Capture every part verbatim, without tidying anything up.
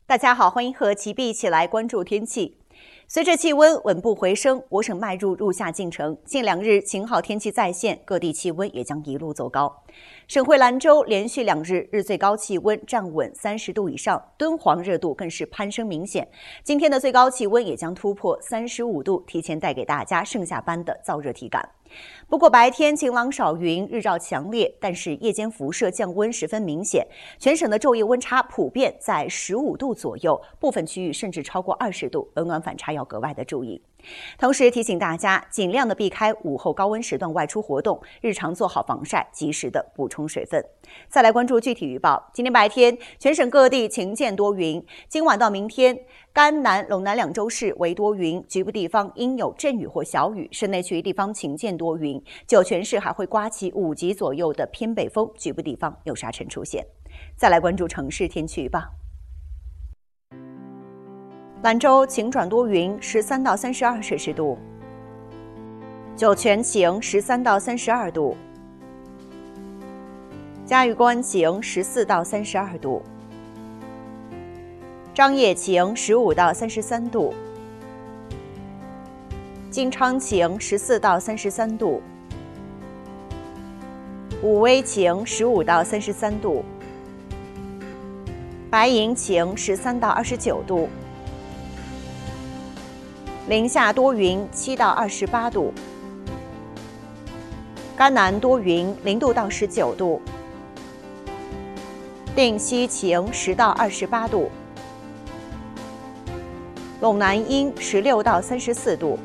大家好，欢迎和齐碧一起来关注天气。随着气温稳步回升，我省迈入入夏进程，近两日晴好天气再现，各地气温也将一路走高。省会兰州连续两日日最高气温站稳三十度以上，敦煌热度更是攀升明显。今天的最高气温也将突破三十五度，提前带给大家盛夏般的燥热体感。不过白天晴朗少云，日照强烈，但是夜间辐射降温十分明显，全省的昼夜温差普遍在十五度左右，部分区域甚至超过二十度，温暖反差要格外的注意。同时提醒大家，尽量的避开午后高温时段外出活动，日常做好防晒，及时的补充水分。再来关注具体预报，今天白天全省各地晴间多云，今晚到明天甘南、陇南两州市为多云，局部地方应有阵雨或小雨，市内区域地方晴间多云，酒泉市还会刮起五级左右的偏北风，局部地方有沙尘出现。再来关注城市天气预报。兰州晴转多云，十三到三十二摄氏度；酒泉晴，十三到三十二度；嘉峪关晴，十四到三十二度；张掖晴，十五到三十三度；金昌晴，十四到三十三度；武威晴，十五到三十三度；白银晴，十三到二十九度；临夏多云，七到二十八度；甘南多云，零度到十九度；定西晴，十到二十八度；陇南阴，十六到三十四度；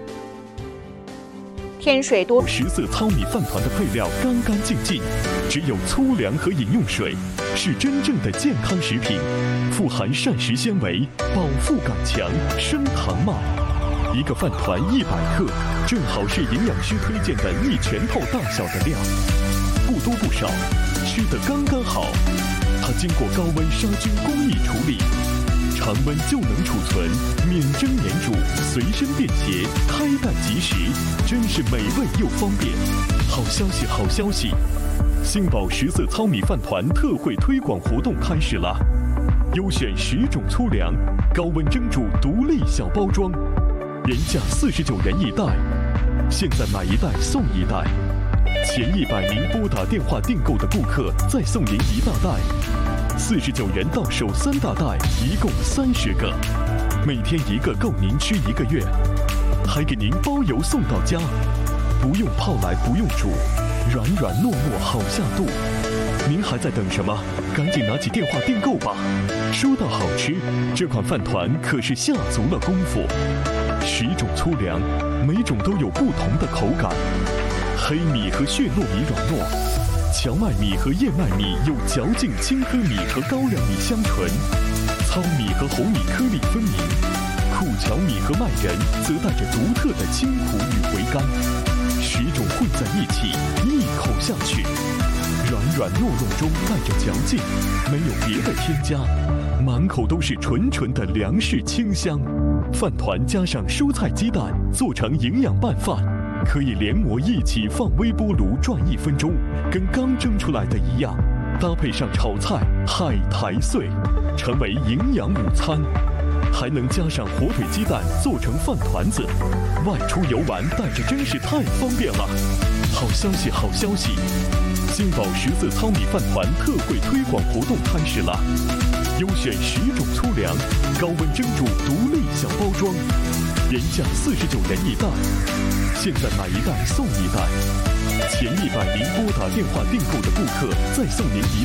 天水多。 十色糙米饭团的配料干干净净，只有粗粮和饮用水，是真正的健康食品，富含膳食纤维，饱腹感强，升糖慢。一个饭团一百克，正好是营养师推荐的一拳头大小的量，不多不少，吃得刚刚好。它经过高温杀菌工艺处理，常温就能储存，免蒸免煮，随身便携，开袋即食，真是美味又方便。好消息，好消息！新宝十色糙米饭团特惠推广活动开始了，优选十种粗粮，高温蒸煮独立小包装。原价四十九元一袋，现在买一袋送一袋，前一百名拨打电话订购的顾客再送您一大袋，四十九元到手三大袋，一共三十个，每天一个够您吃一个月，还给您包邮送到家，不用泡来不用煮，软软糯糯好下肚。您还在等什么？赶紧拿起电话订购吧！说到好吃，这款饭团可是下足了功夫。十种粗粮，每种都有不同的口感。黑米和血糯米软糯，荞麦米和燕麦米有嚼劲青稞米和高粱米香醇，糙米和红米颗粒分明，苦荞米和麦仁则带着独特的清苦与回甘。十种混在一起，一口下去，软软糯糯中带着嚼劲，没有别的添加，满口都是纯纯的粮食清香。饭团加上蔬菜鸡蛋，做成营养拌饭，可以连馍一起放微波炉转一分钟，跟刚蒸出来的一样，搭配上炒菜海苔碎，成为营养午餐。还能加上火腿鸡蛋做成饭团子，外出游玩带着真是太方便了。好消息，好消息！新宝十色糙米饭团特惠推广活动开始了，优选十种粗粮，高温蒸煮独立小包装，原价四十九元一袋，现在买一袋送一袋，前一百名拨打电话订购的顾客再送您一